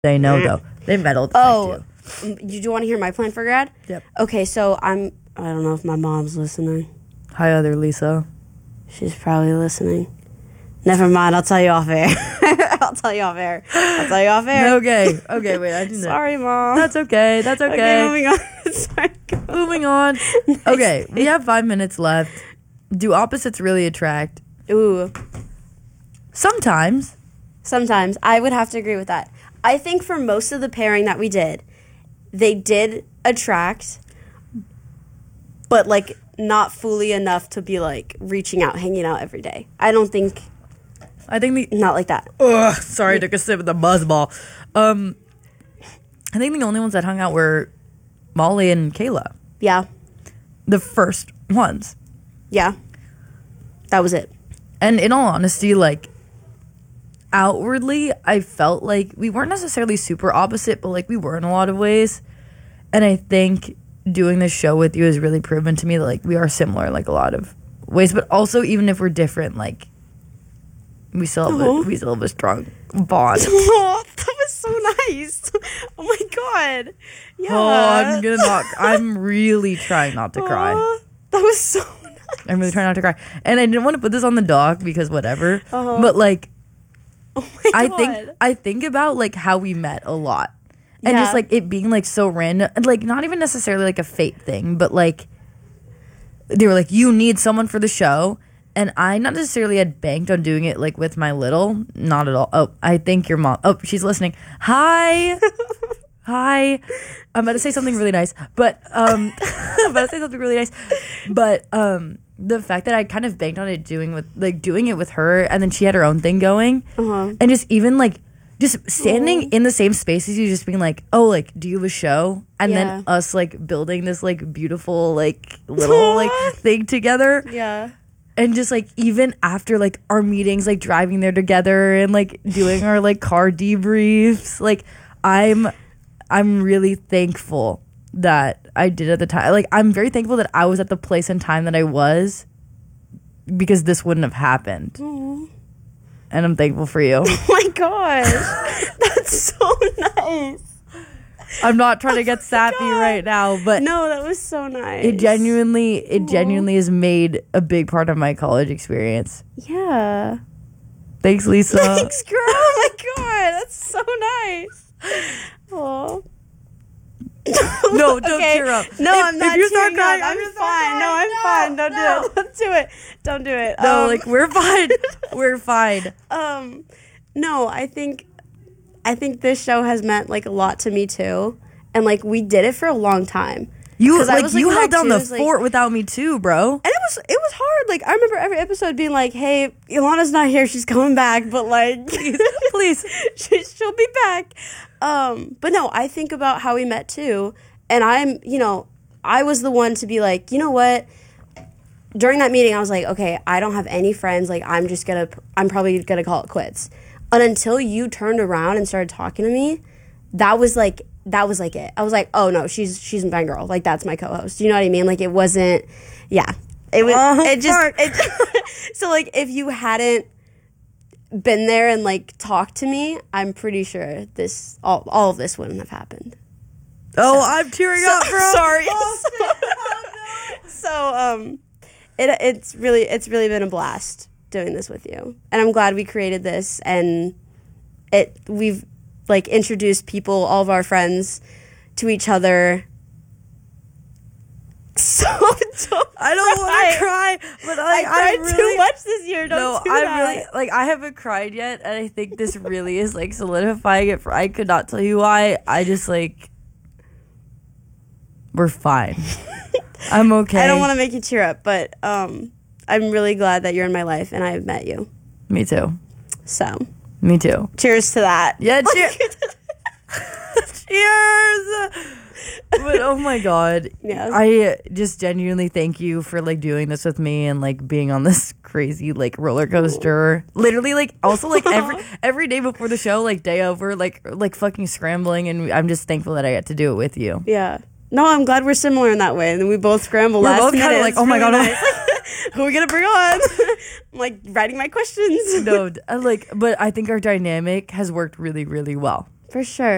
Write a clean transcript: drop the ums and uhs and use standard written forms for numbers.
They know though. They meddled. Oh, do you want to hear my plan for grad? Yep. Okay, so I don't know if my mom's listening. Hi, other Lisa. She's probably listening. Never mind, I'll tell you off air. I'll tell you off air. Okay, wait. I didn't. Sorry, Mom. That's okay. Okay, moving on. Sorry, go. Moving on. Okay, we have 5 minutes left. Do opposites really attract? Ooh. Sometimes. Sometimes. I would have to agree with that. I think for most of the pairing that we did, they did attract, but, like, not fully enough to be, like, reaching out, hanging out every day. I think not like that. Ugh, sorry, I took a sip of the buzzball. I think the only ones that hung out were Molly and Kayla. Yeah. The first ones. Yeah. That was it. And in all honesty, like, outwardly, I felt like we weren't necessarily super opposite, but, like, we were in a lot of ways. And I think doing this show with you has really proven to me that, like, we are similar in, like, a lot of ways. But also, even if we're different, like, we still have a strong bond. Oh, that was so nice. Oh, my God. Yeah. Oh, I'm really trying not to cry. That was so nice. I'm really trying not to cry. And I didn't want to put this on the doc because whatever. But, like, oh my God. I think about, like, how we met a lot. And just, like, it being, like, so random. Like, not even necessarily, like, a fate thing. But, like, they were like, you need someone for the show. And I not necessarily had banked on doing it, like, with my little. Not at all. Oh, I think your mom. Oh, she's listening. Hi. Hi. I'm about to say something really nice. But, the fact that I kind of banked on it doing it with her. And then she had her own thing going. And just even, like, just standing in the same space as you, just being like, oh, like, do you have a show? And then us, like, building this, like, beautiful, like, little, like, thing together. Yeah. And just, like, even after, like, our meetings, like, driving there together and, like, doing our, like, car debriefs, like, I'm really thankful that I did at the time. Like, I'm very thankful that I was at the place and time that I was because this wouldn't have happened. Aww. And I'm thankful for you. Oh my gosh. That's so nice. I'm not trying to get sappy right now, but no, that was so nice. It genuinely has made a big part of my college experience. Yeah. Thanks, Lisa. Thanks, girl. Oh my God. That's so nice. Oh. No, don't tear up. No, I'm not. If you start tearing crying, up. I'm fine. No, I'm fine. Don't do it. Don't do it. Don't do it. No, like, we're fine. We're fine. No, I think this show has meant, like, a lot to me too, and, like, we did it for a long time. You held down the fort without me too, bro. And it was hard. Like, I remember every episode being like, "Hey, Ilana's not here. She's coming back, but, like, please, she'll be back." But no, I think about how we met too, and I was the one to be like, you know what? During that meeting, I was like, okay, I don't have any friends. Like, I'm probably gonna call it quits. And until you turned around and started talking to me, that was like it. I was like, oh no, she's my girl. Like, that's my co-host. You know what I mean? Like, it wasn't. Yeah, it was. So, like, if you hadn't been there and, like, talked to me, I'm pretty sure all of this wouldn't have happened. Oh, so, I'm tearing up, bro. Sorry. So it's really been a blast doing this with you, and I'm glad we created this, and we've, like, introduced people, all of our friends, to each other. So I don't want to cry, but I cried really, too much this year. Don't do that. Really, like, I haven't cried yet, and I think this really is, like, solidifying it. I could not tell you why. I just, like, we're fine. I'm okay. I don't want to make you tear up, but I'm really glad that you're in my life and I've met you. Me too. So. Me too. Cheers to that. Yeah, cheers. Cheers. But oh my God. Yeah. I just genuinely thank you for, like, doing this with me and, like, being on this crazy, like, roller coaster. Literally, like, also, like, every day before the show, like, day over, like fucking scrambling, and I'm just thankful that I get to do it with you. Yeah. No, I'm glad we're similar in that way. And we both scramble last minute. We're both kind of like, oh my God. Nice. Who are we going to bring on? I'm, like, writing my questions. No, but I think our dynamic has worked really, really well. For sure.